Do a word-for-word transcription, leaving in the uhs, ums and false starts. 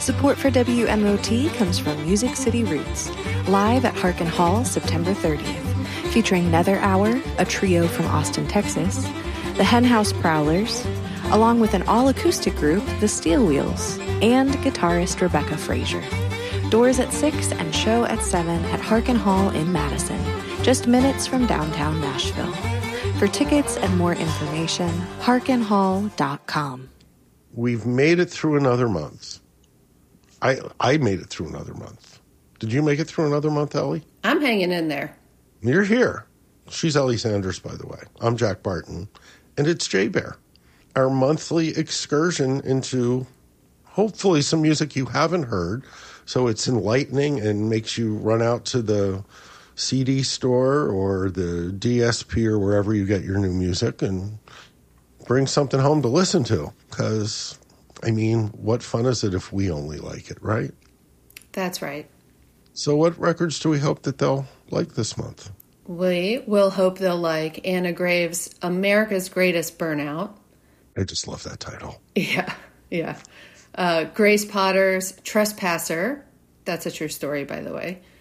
Support for W M O T comes from Music City Roots, live at Harkin Hall September thirtieth, featuring Nether Hour, a trio from Austin, Texas, the Henhouse Prowlers, along with an all-acoustic group, the Steel Wheels, and guitarist Rebecca Frazier. Doors at six and show at seven at Harkin Hall in Madison, just minutes from downtown Nashville. For tickets and more information, harkin hall dot com. We've made it through another month. I I made it through another month. Did you make it through another month, Ellie? I'm hanging in there. You're here. She's Ellie Sanders, by the way. I'm Jack Barton, and it's Jay Bear. Our monthly excursion into hopefully some music you haven't heard, so it's enlightening and makes you run out to the C D store or the D S P or wherever you get your new music and bring something home to listen to. Because, I mean, what fun is it if we only like it, right? That's right. So what records do we hope that they'll like this month? We will hope they'll like Anna Graves' America's Greatest Burnout. I just love that title. Yeah, yeah. Uh, Grace Potter's Trespasser. That's a true story, by the way.